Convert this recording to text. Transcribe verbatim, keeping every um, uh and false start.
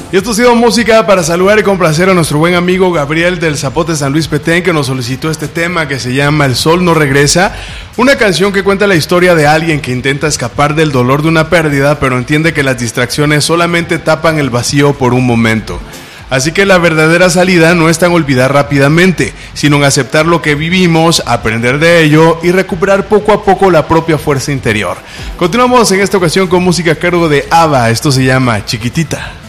Y esto ha sido música para saludar y complacer a nuestro buen amigo Gabriel del Zapote San Luis Petén, que nos solicitó este tema que se llama El Sol No Regresa, una canción que cuenta la historia de alguien que intenta escapar del dolor de una pérdida, pero entiende que las distracciones solamente tapan el vacío por un momento. Así que la verdadera salida no está en olvidar rápidamente, sino en aceptar lo que vivimos, aprender de ello y recuperar poco a poco la propia fuerza interior. Continuamos en esta ocasión con música a cargo de ABBA, esto se llama Chiquitita.